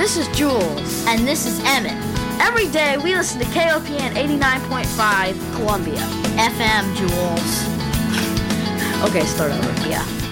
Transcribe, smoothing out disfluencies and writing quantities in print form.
This is Jules. And this is Emmett. Every day we listen to KOPN 89.5 Columbia. FM, Jules. Okay, start over. Yeah.